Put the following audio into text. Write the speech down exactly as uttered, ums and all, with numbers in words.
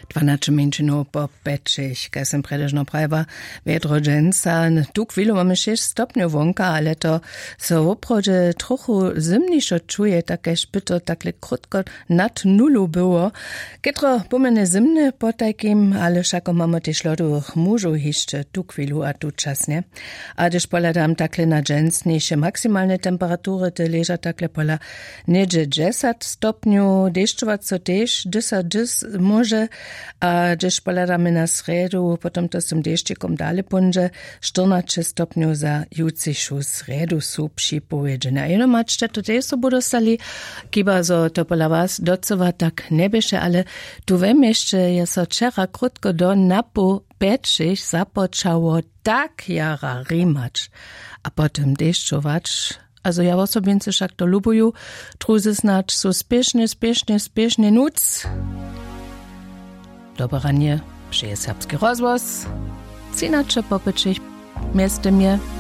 dwanaście minut po pečich, kaj sem predežno prajba, vedro dženca, tu chvíľu máme šesť stopňov vonka, ale to so oprode trochu zimnejšo čuje, také špyto, takle krutko nad nulu było. Ketro pomene zimne po takým, ale všako máme tiež lodu mužu hišče tu chvíľu a tu časne. A když poľadám takle na džencnejšie maximálne temperatúry, te leža takle pola neže desať stopňov, dešťovať so tiež desať dys môže. A když poľadáme na sredu, potom to som dešťikom dali punže, štrnásť stopňov za jucišu sredu sú připovedžené. A jenom mačte, to tiež so budú stali, kiba zo to pola vás docova tak nebeše, ale tu viem ešte, ja so včera krutko do napu pečich započało tak jara rimać, a potem dešťovač. Also ja osobince však to lubuju, truzy znać so spiešne, spiešne, spiešne nuc. Dobranie, přeje serbski rozvoz, cinače popečich, mieste mnie.